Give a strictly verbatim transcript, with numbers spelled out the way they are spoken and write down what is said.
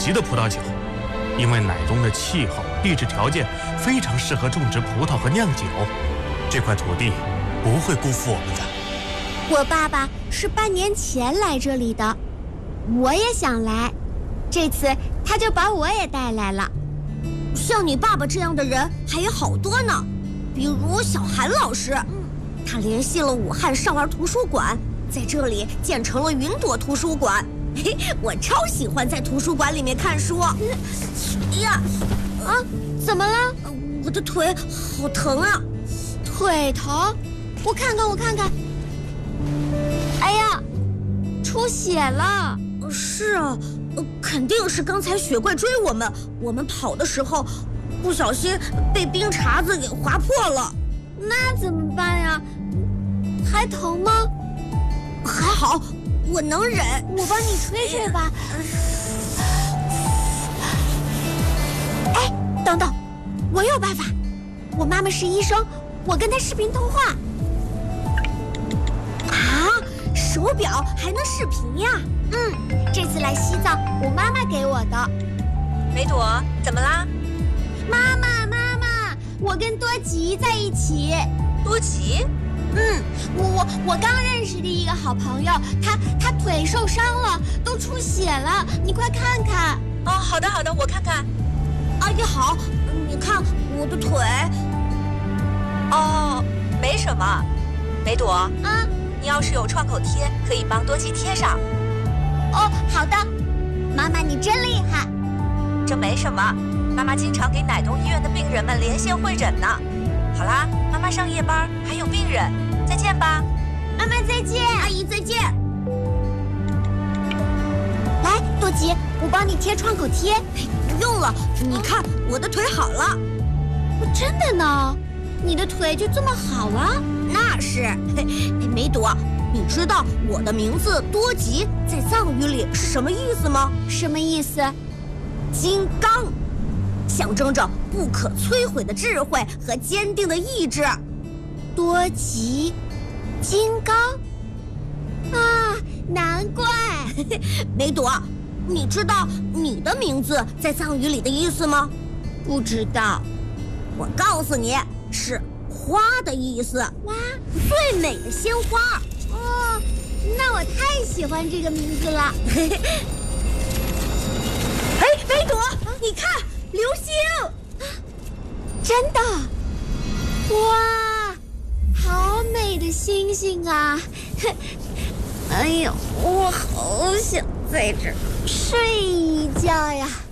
级的葡萄酒，因为乃东的气候、地质条件非常适合种植葡萄和酿酒，这块土地不会辜负我们的。 我爸爸是半年前来这里的，我也想来，这次他就把我也带来了。 像你爸爸这样的人还有好多呢，比如小韩老师，他联系了武汉少儿图书馆，在这里建成了云朵图书馆。嘿，我超喜欢在图书馆里面看书。哎呀， 啊，怎么了？ 我的腿好疼啊！ 腿疼？我看看，我看看。哎呀，出血了！ 是啊，肯定是刚才雪怪追我们，我们跑的时候不小心被冰碴子给划破了。 那怎么办呀？还疼吗？ 还好。我能忍， 我帮你吹吹吧。哎，等等，我有办法。我妈妈是医生，我跟她视频通话。 啊，手表还能视频呀？ 嗯，这次来西藏，我妈妈给我的。 梅朵，怎么啦？ 妈妈，妈妈，我跟多吉在一起。 多吉？ 嗯，我我我刚认识的一个好朋友，他他腿受伤了，都出血了，你快看看。 哦，好的好的，我看看。 阿姨好，你看我的腿。 哦，没什么。梅朵， 啊， 你要是有创口贴，可以帮多吉贴上。 哦，好的。妈妈你真厉害。 这没什么，妈妈经常给乃东医院的病人们连线会诊呢。好啦，妈妈上夜班，还有病人，再见吧。 妈妈再见， 阿姨再见。 来，多吉，我帮你贴创口贴。 不用了，你看我的腿好了。 真的呢？你的腿就这么好了？ 那是。嘿，梅朵，你知道我的名字多吉在藏语里是什么意思吗？ 什么意思？ 金刚。象征着不可摧毁的智慧和坚定的意志。 多吉，金刚，啊，难怪。 梅朵，你知道你的名字在藏语里的意思吗？ 不知道。 我告诉你，是花的意思。 花， 最美的鲜花。 哦，那我太喜欢这个名字了。 哎，梅朵，你看。流星， 真的！哇，好美的星星啊！哎呦，我好想在这儿睡一觉呀。